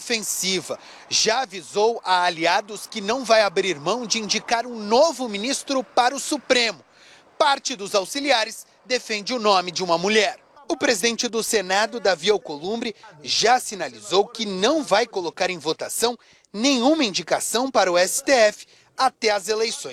ofensiva. Já avisou a aliados que não vai abrir mão de indicar um novo ministro para o Supremo. Parte dos auxiliares defende o nome de uma mulher. O presidente do Senado, Davi Alcolumbre, já sinalizou que não vai colocar em votação nenhuma indicação para o STF até as eleições.